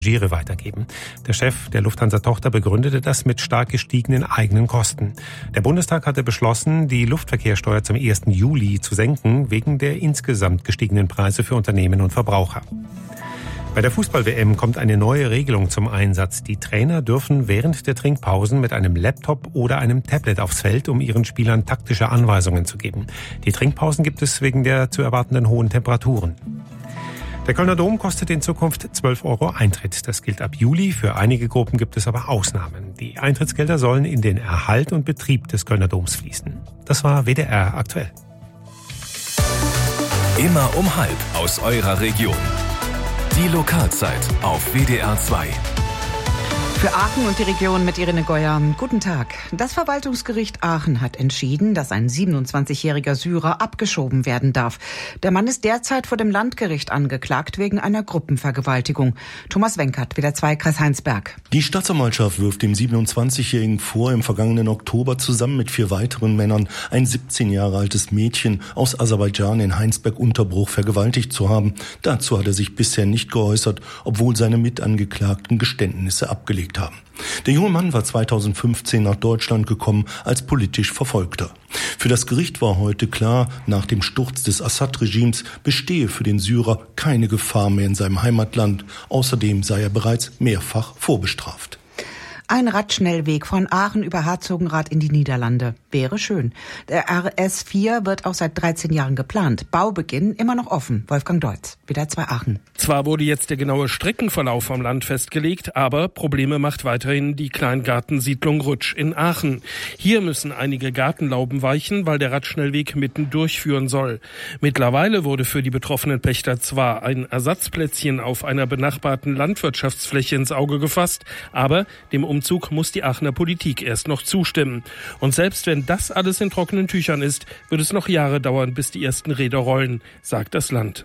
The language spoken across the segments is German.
Passagiere weitergeben. Der Chef der Lufthansa-Tochter begründete das mit stark gestiegenen eigenen Kosten. Der Bundestag hatte beschlossen, die Luftverkehrssteuer zum 1. Juli zu senken, wegen der insgesamt gestiegenen Preise für Unternehmen und Verbraucher. Bei der Fußball-WM kommt eine neue Regelung zum Einsatz. Die Trainer dürfen während der Trinkpausen mit einem Laptop oder einem Tablet aufs Feld, um ihren Spielern taktische Anweisungen zu geben. Die Trinkpausen gibt es wegen der zu erwartenden hohen Temperaturen. Der Kölner Dom kostet in Zukunft 12 € Eintritt. Das gilt ab Juli. Für einige Gruppen gibt es aber Ausnahmen. Die Eintrittsgelder sollen in den Erhalt und Betrieb des Kölner Doms fließen. Das war WDR aktuell. Immer um 12:30 aus eurer Region. Die Lokalzeit auf WDR 2. Für Aachen und die Region mit Irene Geuer. Guten Tag. Das Verwaltungsgericht Aachen hat entschieden, dass ein 27-jähriger Syrer abgeschoben werden darf. Der Mann ist derzeit vor dem Landgericht angeklagt wegen einer Gruppenvergewaltigung. Thomas Wenkert, WDR 2, Kreis Heinsberg. Die Staatsanwaltschaft wirft dem 27-Jährigen vor, im vergangenen Oktober zusammen mit 4 weiteren Männern ein 17 Jahre altes Mädchen aus Aserbaidschan in Heinsberg-Unterbruch vergewaltigt zu haben. Dazu hat er sich bisher nicht geäußert, obwohl seine Mitangeklagten Geständnisse abgelegt haben. Der junge Mann war 2015 nach Deutschland gekommen als politisch Verfolgter. Für das Gericht war heute klar, nach dem Sturz des Assad-Regimes bestehe für den Syrer keine Gefahr mehr in seinem Heimatland. Außerdem sei er bereits mehrfach vorbestraft. Ein Radschnellweg von Aachen über Herzogenrath in die Niederlande. Wäre schön. Der RS4 wird auch seit 13 Jahren geplant. Baubeginn immer noch offen. Wolfgang Deutz, WDR 2 Aachen. Zwar wurde jetzt der genaue Streckenverlauf vom Land festgelegt, aber Probleme macht weiterhin die Kleingartensiedlung Rutsch in Aachen. Hier müssen einige Gartenlauben weichen, weil der Radschnellweg mitten durchführen soll. Mittlerweile wurde für die betroffenen Pächter zwar ein Ersatzplätzchen auf einer benachbarten Landwirtschaftsfläche ins Auge gefasst, aber dem Umzug muss die Aachener Politik erst noch zustimmen. Und selbst wenn das alles in trockenen Tüchern ist, wird es noch Jahre dauern, bis die ersten Räder rollen, sagt das Land.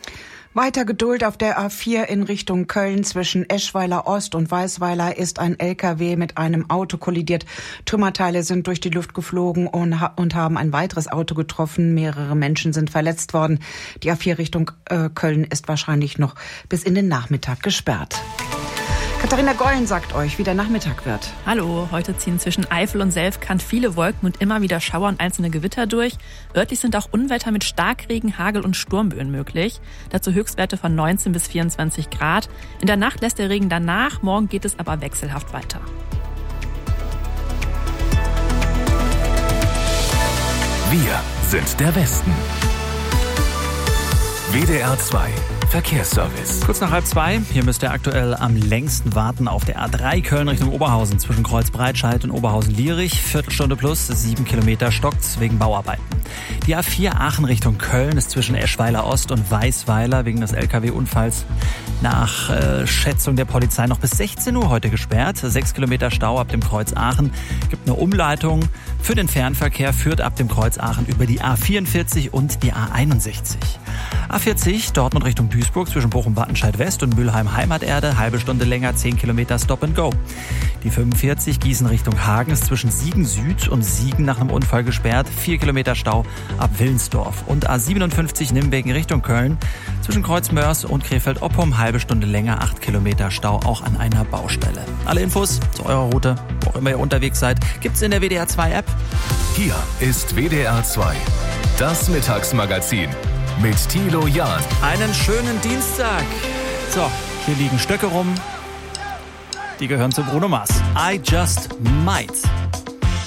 Weiter Geduld auf der A4 in Richtung Köln. Zwischen Eschweiler Ost und Weißweiler ist ein LKW mit einem Auto kollidiert. Trümmerteile sind durch die Luft geflogen und haben ein weiteres Auto getroffen. Mehrere Menschen sind verletzt worden. Die A4 Richtung Köln ist wahrscheinlich noch bis in den Nachmittag gesperrt. Katharina Gollen sagt euch, wie der Nachmittag wird. Hallo, heute ziehen zwischen Eifel und Selfkant viele Wolken und immer wieder Schauer und einzelne Gewitter durch. Örtlich sind auch Unwetter mit Starkregen, Hagel und Sturmböen möglich. Dazu Höchstwerte von 19 bis 24 Grad. In der Nacht lässt der Regen danach, morgen geht es aber wechselhaft weiter. Wir sind der Westen. WDR 2 Verkehrsservice. Kurz nach 1:30, hier müsst ihr aktuell am längsten warten auf der A3 Köln Richtung Oberhausen zwischen Kreuzbreitscheid und Oberhausen-Lierich. Viertelstunde plus, 7 Kilometer stockt's wegen Bauarbeiten. Die A4 Aachen Richtung Köln ist zwischen Eschweiler Ost und Weißweiler wegen des LKW-Unfalls nach Schätzung der Polizei noch bis 16 Uhr heute gesperrt. 6 Kilometer Stau ab dem Kreuz Aachen. Gibt eine Umleitung für den Fernverkehr, führt ab dem Kreuz Aachen über die A44 und die A61. A40 Dortmund Richtung Duisburg zwischen Bochum-Wattenscheid West und Mülheim Heimaterde, halbe Stunde länger, 10 Kilometer Stop and Go. Die 45 Gießen Richtung Hagen ist zwischen Siegen Süd und Siegen nach einem Unfall gesperrt, 4 Kilometer Stau ab Willensdorf. Und A57 Nimwegen Richtung Köln zwischen Kreuzmörs und Krefeld-Oppum, halbe Stunde länger, 8 Kilometer Stau auch an einer Baustelle. Alle Infos zu eurer Route, wo auch immer ihr unterwegs seid, gibt's in der WDR 2 App. Hier ist WDR 2, das Mittagsmagazin mit Thilo Jahn. Einen schönen Dienstag. So, hier liegen Stöcke rum. Die gehören zu Bruno Mars. I Just Might.